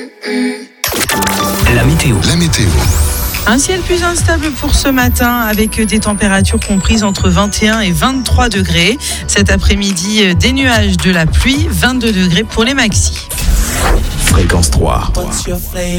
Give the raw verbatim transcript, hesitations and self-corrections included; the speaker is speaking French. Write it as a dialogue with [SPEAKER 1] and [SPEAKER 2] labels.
[SPEAKER 1] La météo. La météo.
[SPEAKER 2] Un ciel plus instable pour ce matin avec des températures comprises entre vingt et un et vingt-trois degrés. Cet après-midi, des nuages, de la pluie, vingt-deux degrés pour les maxis.
[SPEAKER 1] Fréquence trois.